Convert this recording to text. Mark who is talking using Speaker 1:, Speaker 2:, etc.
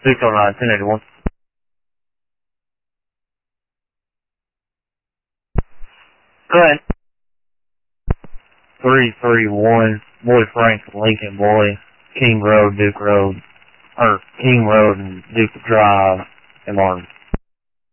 Speaker 1: 609, 1081. Go ahead. 331, Boy Frank, Lincoln Boy, King Road, Duke Road, or King Road and Duke Drive in Martin.